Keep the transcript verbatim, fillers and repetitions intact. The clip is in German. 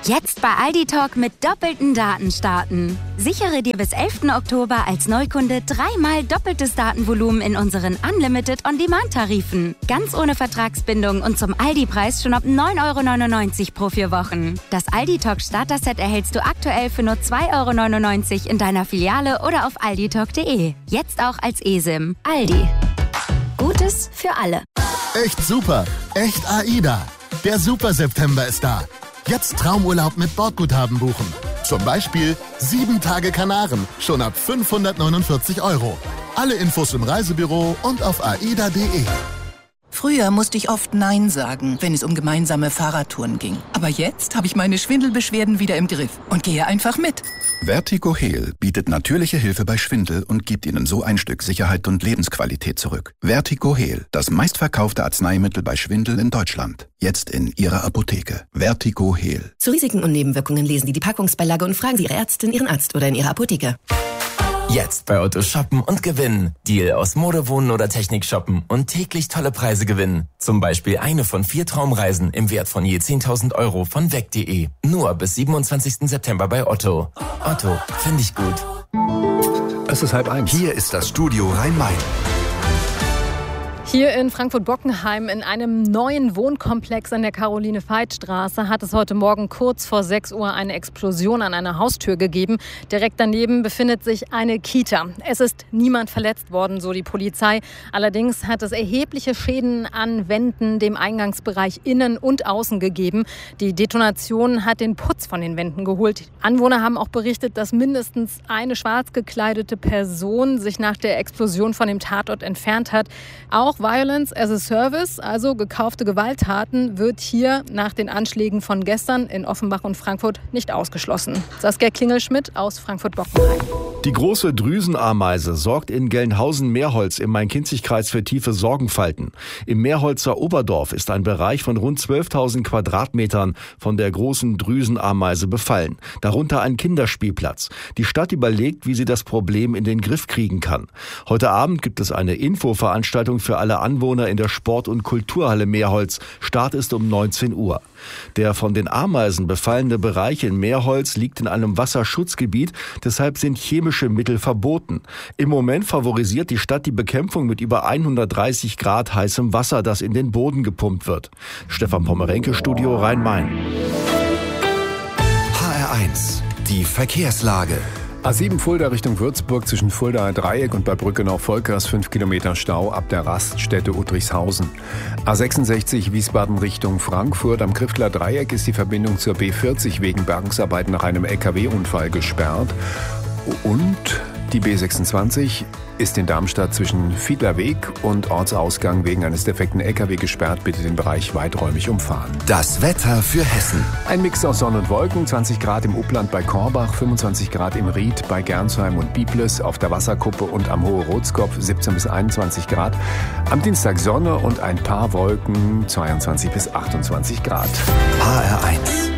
Jetzt bei Aldi Talk mit doppelten Daten starten. Sichere dir bis elften Oktober als Neukunde dreimal doppeltes Datenvolumen in unseren Unlimited On-Demand-Tarifen. Ganz ohne Vertragsbindung und zum Aldi-Preis schon ab neun Euro neunundneunzig pro vier Wochen. Das Aldi Talk Starter-Set erhältst du aktuell für nur zwei Euro neunundneunzig in deiner Filiale oder auf alditalk punkt de. Jetzt auch als eSIM. Aldi. Gutes für alle. Echt super. Echt AIDA. Der Super-September ist da. Jetzt Traumurlaub mit Bordguthaben buchen. Zum Beispiel sieben Tage Kanaren, schon ab fünfhundertneunundvierzig Euro. Alle Infos im Reisebüro und auf aida punkt de. Früher musste ich oft Nein sagen, wenn es um gemeinsame Fahrradtouren ging. Aber jetzt habe ich meine Schwindelbeschwerden wieder im Griff und gehe einfach mit. Vertigo Heal bietet natürliche Hilfe bei Schwindel und gibt Ihnen so ein Stück Sicherheit und Lebensqualität zurück. Vertigo Heal, das meistverkaufte Arzneimittel bei Schwindel in Deutschland. Jetzt in Ihrer Apotheke. Vertigo Heal. Zu Risiken und Nebenwirkungen lesen Sie die Packungsbeilage und fragen Sie Ihre Ärztin, Ihren Arzt oder in Ihrer Apotheke. Jetzt bei Otto shoppen und gewinnen. Deal aus Mode, Wohnen oder Technik shoppen und täglich tolle Preise gewinnen. Zum Beispiel eine von vier Traumreisen im Wert von je zehntausend Euro von weg punkt de. Nur bis siebenundzwanzigsten September bei Otto. Otto, finde ich gut. Es ist halb eins. Hier ist das Studio Rhein-Main. Hier in Frankfurt-Bockenheim in einem neuen Wohnkomplex an der Caroline-Veit-Straße hat es heute Morgen kurz vor sechs Uhr eine Explosion an einer Haustür gegeben. Direkt daneben befindet sich eine Kita. Es ist niemand verletzt worden, so die Polizei. Allerdings hat es erhebliche Schäden an Wänden, dem Eingangsbereich innen und außen gegeben. Die Detonation hat den Putz von den Wänden geholt. Anwohner haben auch berichtet, dass mindestens eine schwarz gekleidete Person sich nach der Explosion von dem Tatort entfernt hat. Auch Violence as a Service, also gekaufte Gewalttaten, wird hier nach den Anschlägen von gestern in Offenbach und Frankfurt nicht ausgeschlossen. Saskia Klingelschmidt aus Frankfurt-Bockenheim. Die große Drüsenameise sorgt in Gelnhausen-Meerholz im Main-Kinzig-Kreis für tiefe Sorgenfalten. Im Meerholzer Oberdorf ist ein Bereich von rund zwölftausend Quadratmetern von der großen Drüsenameise befallen. Darunter ein Kinderspielplatz. Die Stadt überlegt, wie sie das Problem in den Griff kriegen kann. Heute Abend gibt es eine Infoveranstaltung für alle Anwohner in der Sport- und Kulturhalle Meerholz. Start ist um neunzehn Uhr. Der von den Ameisen befallene Bereich in Meerholz liegt in einem Wasserschutzgebiet, deshalb sind chemische Mittel verboten. Im Moment favorisiert die Stadt die Bekämpfung mit über hundertdreißig Grad heißem Wasser, das in den Boden gepumpt wird. Stefan Pommerenke, Studio Rhein-Main. H R eins, die Verkehrslage. A sieben Fulda Richtung Würzburg zwischen Fuldaer Dreieck und bei Brückenau-Volkers fünf Kilometer Stau ab der Raststätte Uttrichshausen. A sechsundsechzig Wiesbaden Richtung Frankfurt am Kriftler Dreieck ist die Verbindung zur B vierzig wegen Bergungsarbeiten nach einem L K W-Unfall gesperrt. Und die B sechsundzwanzig ist in Darmstadt zwischen Fiedlerweg und Ortsausgang wegen eines defekten L K W gesperrt. Bitte den Bereich weiträumig umfahren. Das Wetter für Hessen. Ein Mix aus Sonne und Wolken, zwanzig Grad im Upland bei Korbach, fünfundzwanzig Grad im Ried bei Gernsheim und Biblis, auf der Wasserkuppe und am Hohe Rotskopf siebzehn bis einundzwanzig Grad. Am Dienstag Sonne und ein paar Wolken, zweiundzwanzig bis achtundzwanzig Grad. H R eins.